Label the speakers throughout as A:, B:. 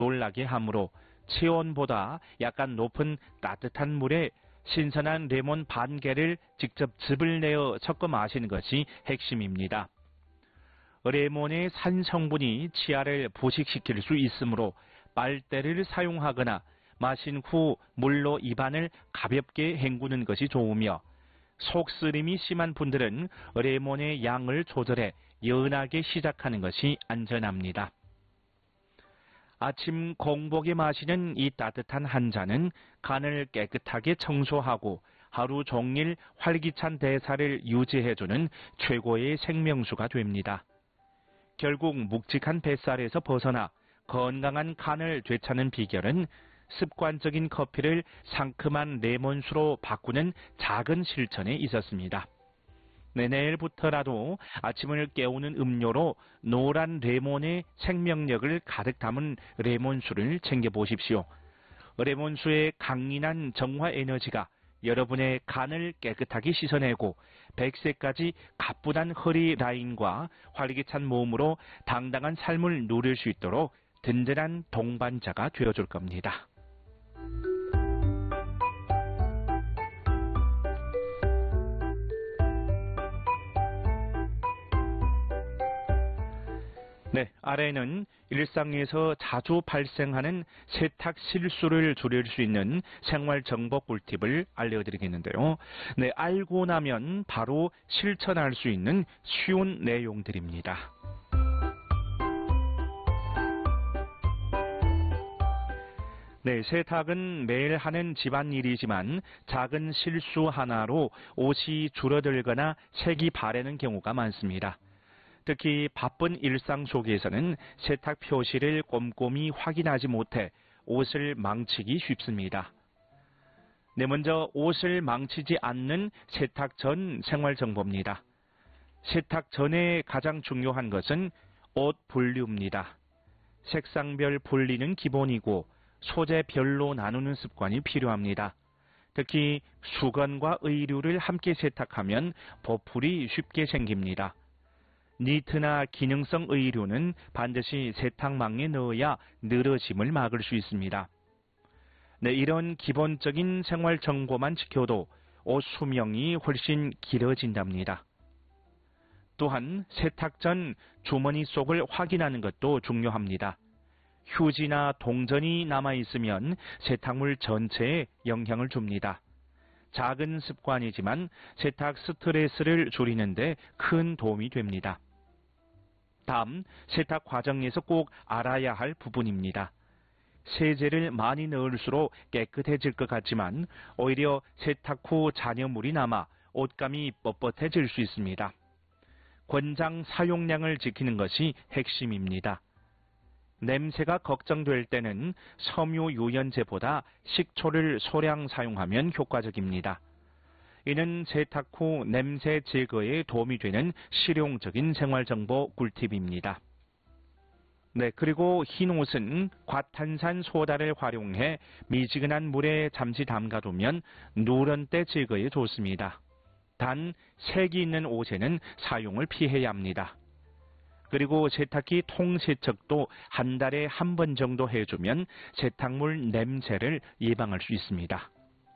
A: 놀라게 하므로 체온보다 약간 높은 따뜻한 물에 신선한 레몬 반 개를 직접 즙을 내어 섞어 마시는 것이 핵심입니다. 레몬의 산 성분이 치아를 부식시킬 수 있으므로 빨대를 사용하거나 마신 후 물로 입안을 가볍게 헹구는 것이 좋으며 속쓰림이 심한 분들은 레몬의 양을 조절해 연하게 시작하는 것이 안전합니다. 아침 공복에 마시는 이 따뜻한 한 잔은 간을 깨끗하게 청소하고 하루 종일 활기찬 대사를 유지해주는 최고의 생명수가 됩니다. 결국 묵직한 뱃살에서 벗어나 건강한 간을 되찾는 비결은 습관적인 커피를 상큼한 레몬수로 바꾸는 작은 실천에 있었습니다. 내일부터라도 아침을 깨우는 음료로 노란 레몬의 생명력을 가득 담은 레몬수를 챙겨보십시오. 레몬수의 강인한 정화 에너지가 여러분의 간을 깨끗하게 씻어내고 100세까지 가뿐한 허리 라인과 활기찬 몸으로 당당한 삶을 누릴 수 있도록 든든한 동반자가 되어줄 겁니다. 네, 아래는 일상에서 자주 발생하는 세탁 실수를 줄일 수 있는 생활 정보 꿀팁을 알려드리겠는데요. 네, 알고 나면 바로 실천할 수 있는 쉬운 내용들입니다. 네, 세탁은 매일 하는 집안일이지만 작은 실수 하나로 옷이 줄어들거나 색이 바래는 경우가 많습니다. 특히 바쁜 일상 속에서는 세탁 표시를 꼼꼼히 확인하지 못해 옷을 망치기 쉽습니다. 네, 먼저 옷을 망치지 않는 세탁 전 생활 정보입니다. 세탁 전에 가장 중요한 것은 옷 분류입니다. 색상별 분리는 기본이고 소재별로 나누는 습관이 필요합니다. 특히 수건과 의류를 함께 세탁하면 보풀이 쉽게 생깁니다. 니트나 기능성 의류는 반드시 세탁망에 넣어야 늘어짐을 막을 수 있습니다. 네, 이런 기본적인 생활 정보만 지켜도 옷 수명이 훨씬 길어진답니다. 또한 세탁 전 주머니 속을 확인하는 것도 중요합니다. 휴지나 동전이 남아있으면 세탁물 전체에 영향을 줍니다. 작은 습관이지만 세탁 스트레스를 줄이는데 큰 도움이 됩니다. 다음, 세탁 과정에서 꼭 알아야 할 부분입니다. 세제를 많이 넣을수록 깨끗해질 것 같지만 오히려 세탁 후 잔여물이 남아 옷감이 뻣뻣해질 수 있습니다. 권장 사용량을 지키는 것이 핵심입니다. 냄새가 걱정될 때는 섬유 유연제보다 식초를 소량 사용하면 효과적입니다. 이는 세탁 후 냄새 제거에 도움이 되는 실용적인 생활정보 꿀팁입니다. 네, 그리고 흰 옷은 과탄산 소다를 활용해 미지근한 물에 잠시 담가두면 누런 때 제거에 좋습니다. 단, 색이 있는 옷에는 사용을 피해야 합니다. 그리고 세탁기 통세척도 한 달에 한 번 정도 해주면 세탁물 냄새를 예방할 수 있습니다.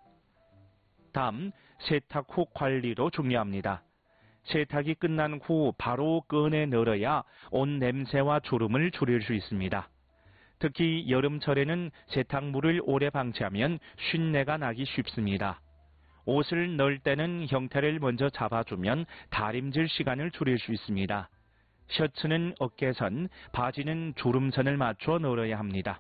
A: 다음, 세탁 후 관리도 중요합니다. 세탁이 끝난 후 바로 꺼내 널어야 옷 냄새와 주름을 줄일 수 있습니다. 특히 여름철에는 세탁물을 오래 방치하면 쉰내가 나기 쉽습니다. 옷을 넣을 때는 형태를 먼저 잡아주면 다림질 시간을 줄일 수 있습니다. 셔츠는 어깨선, 바지는 주름선을 맞춰 널어야 합니다.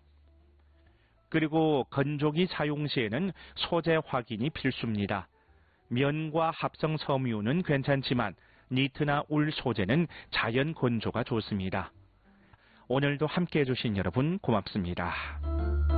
A: 그리고 건조기 사용 시에는 소재 확인이 필수입니다. 면과 합성 섬유는 괜찮지만 니트나 울 소재는 자연 건조가 좋습니다. 오늘도 함께해 주신 여러분 고맙습니다.